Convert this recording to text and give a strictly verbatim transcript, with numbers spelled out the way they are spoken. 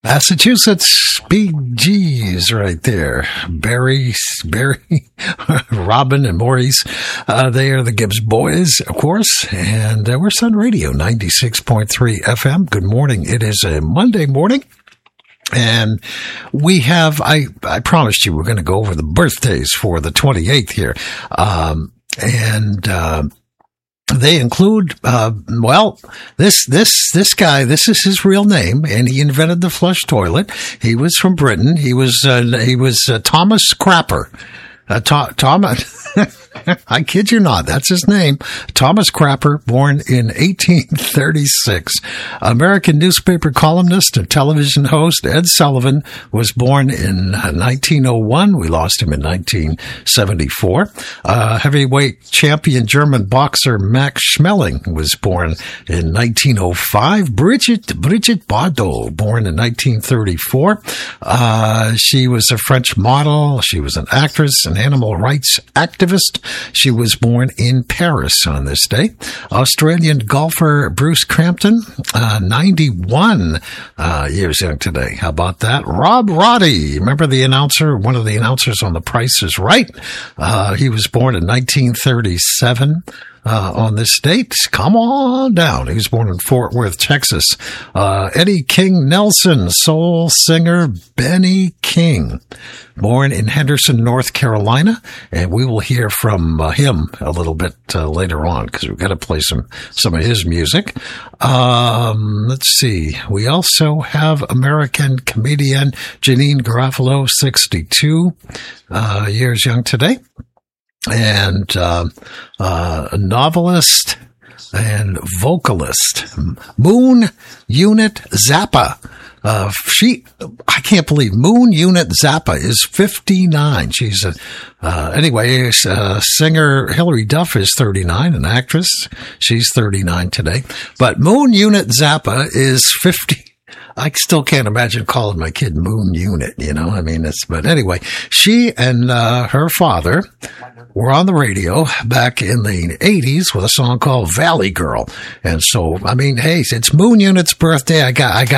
Massachusetts, Bee Gees right there. Barry, Barry, Robin, and Maurice. Uh, they are the Gibbs Boys, of course, and uh, we're Sun Radio ninety-six point three F M. Good morning. It is a Monday morning. And we have, I, I promised you we're going to go over the birthdays for the twenty-eighth here. Um, and, uh, they include, uh, well, this, this, this guy, this is his real name, and he invented the flush toilet. He was from Britain. He was, uh, he was, uh, Thomas Crapper. Uh, Tom, Thomas, I kid you not, that's his name. Thomas Crapper, born in eighteen thirty-six. American newspaper columnist and television host Ed Sullivan was born in nineteen oh one. We lost him in nineteen seventy-four. Uh, heavyweight champion German boxer Max Schmeling was born in nineteen oh five. Brigitte, Brigitte Bardot, born in nineteen thirty-four. Uh, she was a French model. She was an actress, an animal rights activist. She was born in Paris on this day. Australian golfer Bruce Crampton, uh, ninety-one uh, years young today. How about that? Rob Roddy, remember the announcer, one of the announcers on The Price is Right? Uh, he was born in nineteen thirty-seven. Uh, on this date, come on down. He was born in Fort Worth, Texas. Uh, Eddie King Nelson, soul singer Benny King, born in Henderson, North Carolina. And we will hear from uh, him a little bit uh, later on because we've got to play some, some of his music. Um, let's see. We also have American comedian Janine Garofalo, sixty-two uh, years young today. And uh, uh, a novelist and vocalist, Moon Unit Zappa. Uh, she, I can't believe Moon Unit Zappa is fifty-nine. She's a, uh, anyway, uh, singer Hilary Duff is thirty-nine, an actress. She's thirty-nine today. But Moon Unit Zappa is fifty. I still can't imagine calling my kid Moon Unit, you know, I mean, it's, but anyway, she and, uh, her father were on the radio back in the eighties with a song called Valley Girl. And so, I mean, hey, it's Moon Unit's birthday. I got, I got